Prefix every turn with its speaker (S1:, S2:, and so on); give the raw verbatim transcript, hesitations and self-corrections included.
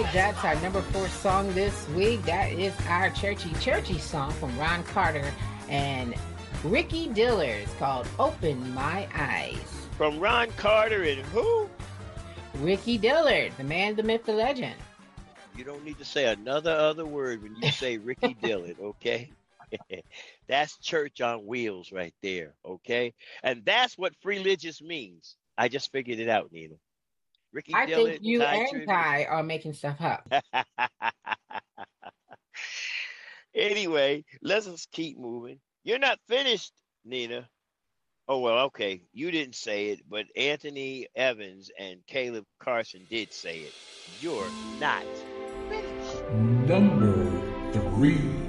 S1: right, that's our number four song this week. That is our churchy, churchy song from Ron Carter and Ricky Dillard. It's called Open My Eyes.
S2: From Ron Carter and who?
S1: Ricky Dillard, the man, the myth, the legend.
S2: You don't need to say another other word when you say Ricky Dillard, okay? That's church on wheels right there, okay? And that's what freeligious means. I just figured it out, Nina. Ricky
S1: I
S2: Dillard,
S1: think you
S2: Ty
S1: and
S2: Tribbett.
S1: Ty are making stuff up.
S2: Anyway, let's just keep moving. You're not finished, Nina. Oh, well, okay. You didn't say it, but Anthony Evans and Caleb Carson did say it. You're not finished.
S3: Number three.